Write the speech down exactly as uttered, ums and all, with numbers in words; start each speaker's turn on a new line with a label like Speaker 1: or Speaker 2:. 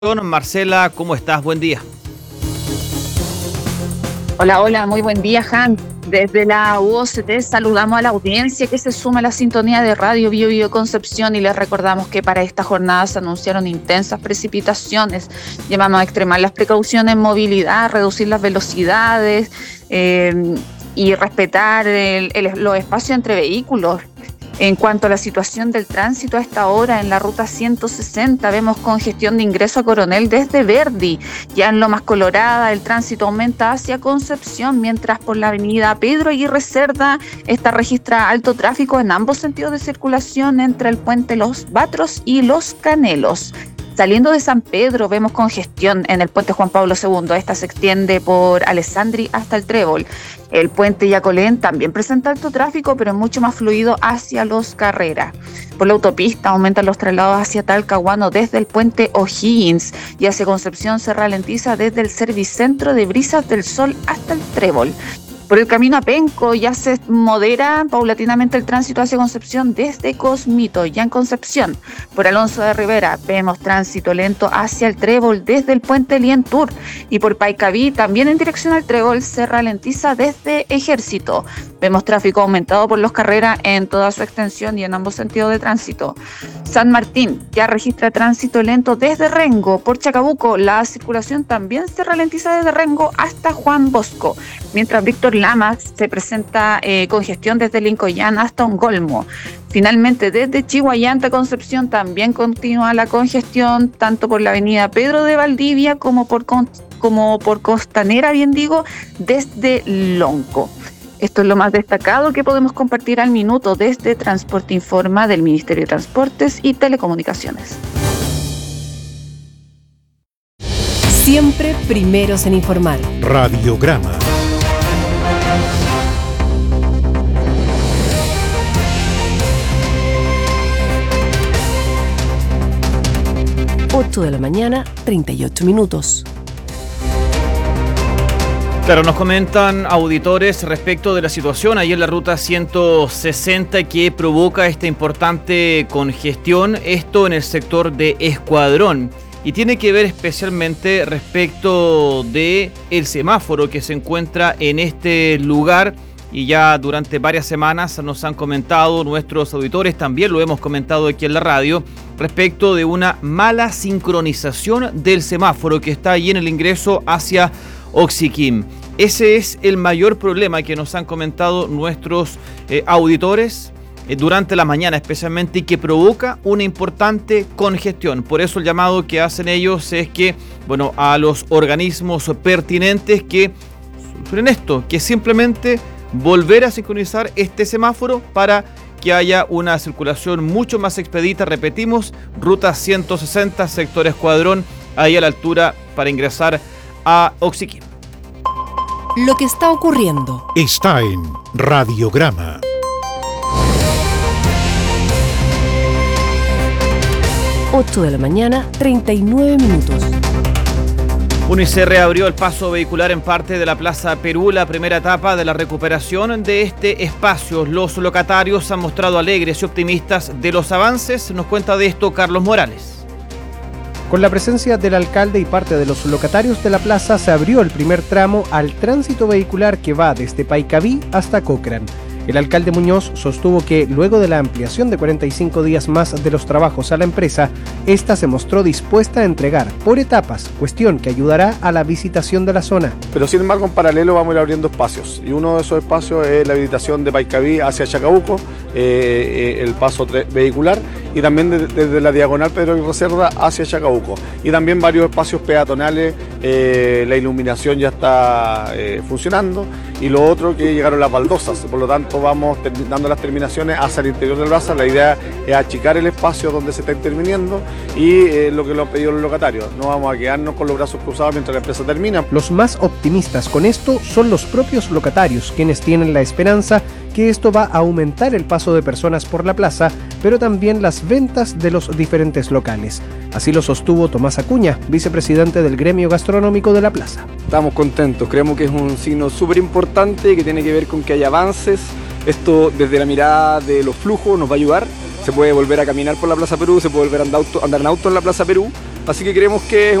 Speaker 1: Marcela, ¿cómo estás? Buen día.
Speaker 2: Hola, hola, muy buen día, Han. Desde la U O C T saludamos a la audiencia que se suma a la sintonía de Radio Bio Bio Concepción y les recordamos que para esta jornada se anunciaron intensas precipitaciones. Llamamos a extremar las precauciones en movilidad, reducir las velocidades eh, y respetar el, el, los espacios entre vehículos. En cuanto a la situación del tránsito a esta hora en la ruta ciento sesenta, vemos congestión de ingreso a Coronel desde Verdi. Ya en Lomas Colorada el tránsito aumenta hacia Concepción, mientras por la avenida Pedro Aguirre Cerda está registra alto tráfico en ambos sentidos de circulación entre el puente Los Batros y Los Canelos. Saliendo de San Pedro vemos congestión en el puente Juan Pablo segundo. Esta se extiende por Alessandri hasta el Trébol. El puente Yacolén también presenta alto tráfico, pero es mucho más fluido hacia Los Carreras. Por la autopista aumentan los traslados hacia Talcahuano desde el puente O'Higgins y hacia Concepción se ralentiza desde el Servicentro de Brisas del Sol hasta el Trébol. Por el camino a Penco ya se modera paulatinamente el tránsito hacia Concepción desde Cosmito, ya en Concepción. Por Alonso de Rivera vemos tránsito lento hacia el Trébol desde el puente Lientur. Y por Paicaví, también en dirección al Trébol, se ralentiza desde Ejército. Vemos tráfico aumentado por Los Carreras en toda su extensión y en ambos sentidos de tránsito. San Martín ya registra tránsito lento desde Rengo. Por Chacabuco, la circulación también se ralentiza desde Rengo hasta Juan Bosco. Mientras Víctor Lamas se presenta eh, congestión desde Lincoyán hasta Ongolmo. Finalmente, desde Chihuayante a Concepción también continúa la congestión, tanto por la avenida Pedro de Valdivia como por, como por Costanera, bien digo, desde Lonco. Esto es lo más destacado que podemos compartir al minuto desde Transporte Informa del Ministerio de Transportes y Telecomunicaciones.
Speaker 3: Siempre primeros en informar.
Speaker 4: Radiograma.
Speaker 3: ocho de la mañana, treinta y ocho minutos.
Speaker 1: Claro, nos comentan auditores respecto de la situación ahí en la ruta ciento sesenta que provoca esta importante congestión, esto en el sector de Escuadrón. Y tiene que ver especialmente respecto de el semáforo que se encuentra en este lugar. Y ya durante varias semanas nos han comentado nuestros auditores, también lo hemos comentado aquí en la radio, respecto de una mala sincronización del semáforo que está ahí en el ingreso hacia Oxiquim. Ese es el mayor problema que nos han comentado nuestros eh, auditores eh, durante la mañana especialmente, y que provoca una importante congestión. Por eso el llamado que hacen ellos es que, bueno, a los organismos pertinentes que sufren esto, que simplemente volver a sincronizar este semáforo para que haya una circulación mucho más expedita. Repetimos, ruta ciento sesenta, sector Escuadrón, ahí a la altura para ingresar a Oxiquim.
Speaker 3: Lo que está ocurriendo
Speaker 4: está en Radiograma.
Speaker 3: ocho de la mañana, treinta y nueve minutos.
Speaker 1: UNICER reabrió el paso vehicular en parte de la Plaza Perú, la primera etapa de la recuperación de este espacio. Los locatarios han mostrado alegres y optimistas de los avances. Nos cuenta de esto Carlos Morales.
Speaker 5: Con la presencia del alcalde y parte de los locatarios de la plaza, se abrió el primer tramo al tránsito vehicular que va desde Paicaví hasta Cochrane. El alcalde Muñoz sostuvo que luego de la ampliación de cuarenta y cinco días más de los trabajos a la empresa, esta se mostró dispuesta a entregar por etapas, cuestión que ayudará a la visitación de la zona.
Speaker 6: Pero sin embargo, en paralelo vamos a ir abriendo espacios, y uno de esos espacios es la habilitación de Paicaví hacia Chacabuco, eh, eh, el paso vehicular, y también de, desde la diagonal Pedro Aguirre Cerda hacia Chacabuco, y también varios espacios peatonales. Eh, la iluminación ya está eh, funcionando, y lo otro que llegaron las baldosas, por lo tanto vamos dando las terminaciones hacia el interior del plaza. La idea es achicar el espacio donde se está interviniendo, y eh, lo que lo han pedido los locatarios, no vamos a quedarnos con los brazos cruzados mientras la empresa termina.
Speaker 5: Los más optimistas con esto son los propios locatarios, quienes tienen la esperanza que esto va a aumentar el paso de personas por la plaza, pero también las ventas de los diferentes locales. Así lo sostuvo Tomás Acuña, vicepresidente del gremio gastronómico de la plaza.
Speaker 7: Estamos contentos, creemos que es un signo súper importante que tiene que ver con que hay avances. Esto desde la mirada de los flujos nos va a ayudar. Se puede volver a caminar por la Plaza Perú, se puede volver a andar, auto, andar en auto en la Plaza Perú, así que creemos que es